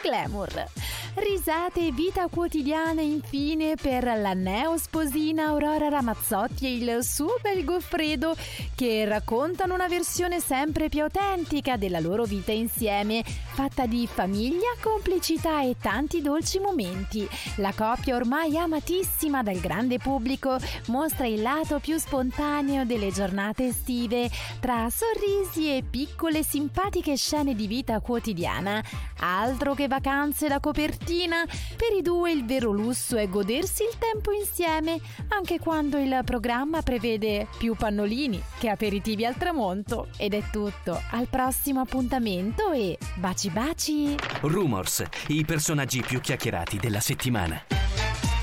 glamour. Risate e vita quotidiana infine per la neosposina Aurora Ramazzotti e il suo bel Goffredo, che raccontano una versione sempre più autentica della loro vita insieme, fatta di famiglia, complicità e tanti dolci momenti. La coppia ormai amatissima dal grande pubblico mostra il lato più spontaneo delle giornate estive, tra sorrisi e piccole simpatiche scene di vita quotidiana. Altro che vacanze da copertina, per i due il vero lusso è godersi il tempo insieme, anche quando il programma prevede più pannolini che aperitivi al tramonto. Ed è tutto, al prossimo appuntamento e baci baci! Rumors, i personaggi più chiacchierati della settimana.